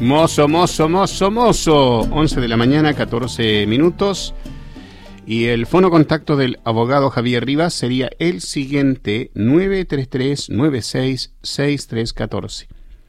Mozo, mozo, mozo, mozo. 11 de la mañana, 14 minutos. Y el fono contacto del abogado Javier Rivas sería el siguiente: 933-966314.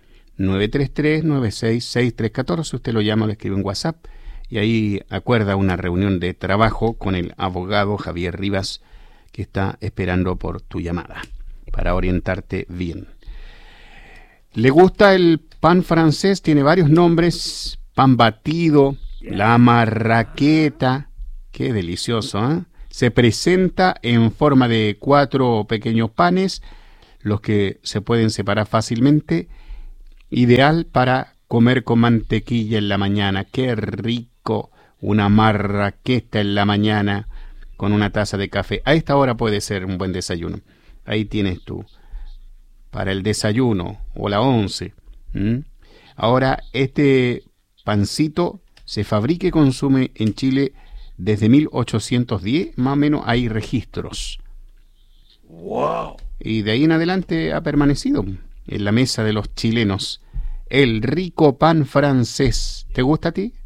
933-966314. Usted lo llama o le escribe en WhatsApp y ahí acuerda una reunión de trabajo con el abogado Javier Rivas, que está esperando por tu llamada para orientarte bien. ¿Le gusta el pan francés? Tiene varios nombres: pan batido, la marraqueta. Qué delicioso, ¿eh? Se presenta en forma de 4 pequeños panes, los que se pueden separar fácilmente. Ideal para comer con mantequilla en la mañana. Qué rico, una marraqueta en la mañana con una taza de café. A esta hora puede ser un buen desayuno. Ahí tienes tú, para el desayuno o la 11. Ahora, este pancito se fabrica y consume en Chile desde 1810, más o menos hay registros. ¡Wow! Y de ahí en adelante ha permanecido en la mesa de los chilenos. El rico pan francés. ¿Te gusta a ti?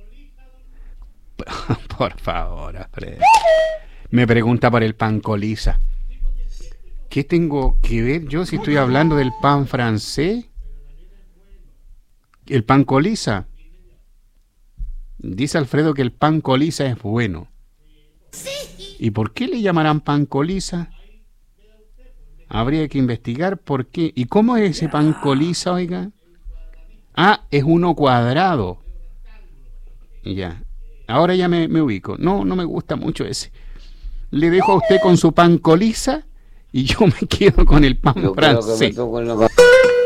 Por favor, Alfredo. Me pregunta por el pan colisa. ¿Qué tengo que ver yo si estoy hablando del pan francés? ¿El pan colisa? Dice Alfredo que el pan colisa es bueno. ¿Y por qué le llamarán pan colisa? Habría que investigar por qué. ¿Y cómo es ese pan colisa, oiga? Ah, es uno cuadrado. Ya. Ahora ya me ubico. No me gusta mucho ese. Le dejo a usted con su pan colisa y yo me quedo con el pan francés.